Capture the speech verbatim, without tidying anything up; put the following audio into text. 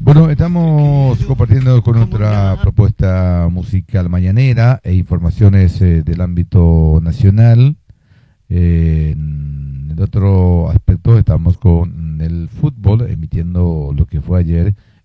Bueno, estamos compartiendo con nuestra propuesta musical mañanera e informaciones eh, del ámbito nacional. Eh, en el otro aspecto estamos con el fútbol, emitiendo lo que fue ayer